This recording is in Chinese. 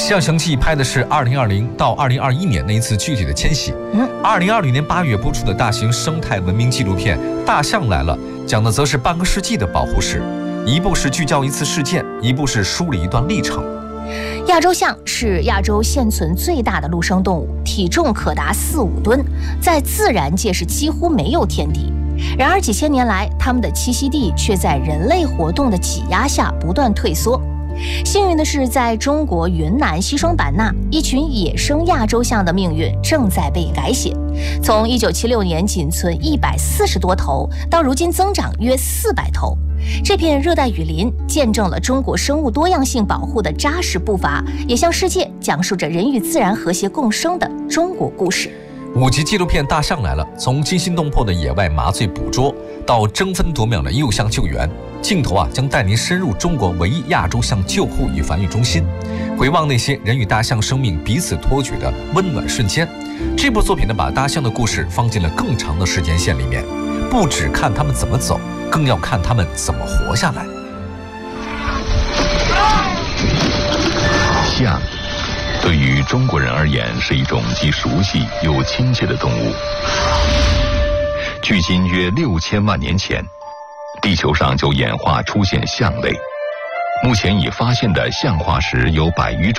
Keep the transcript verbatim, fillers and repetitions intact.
象形记拍的是二零二零到二零二一年那一次具体的迁徙。嗯，二零二零年八月播出的大型生态文明纪录片《大象来了》，讲的则是半个世纪的保护史。一部是聚焦一次事件，一部是梳理一段历程。 亚洲象是亚洲现存最大的陆生动物，体重可达四五吨，在自然界是几乎没有天敌。然而几千年来，它们的栖息地却在人类活动的挤压下不断退缩。幸运的是，在中国云南西双版纳，一群野生亚洲象的命运正在被改写。从一九七六年仅存一百四十多头，到如今增长约四百头。这片热带雨林见证了中国生物多样性保护的扎实步伐，也向世界讲述着人与自然和谐共生的中国故事。 五集纪录片《大象来了》，从惊心动魄的野外麻醉捕捉到争分夺秒的幼象救援，镜头啊将带您深入中国唯一亚洲象救护与繁育中心，回望那些人与大象生命彼此托举的温暖瞬间。这部作品呢，把大象的故事放进了更长的时间线里面，不只看他们怎么走，更要看他们怎么活下来。 象对于中国人而言是一种既熟悉又亲切的动物。距今约六千万年前，地球上就演化出现象类。目前已发现的象化石有百余种。